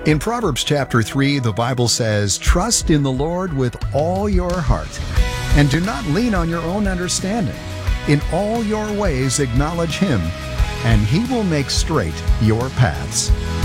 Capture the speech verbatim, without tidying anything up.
In Proverbs chapter three, the Bible says, "Trust in the Lord with all your heart, and do not lean on your own understanding. In all your ways acknowledge Him, and He will make straight your paths."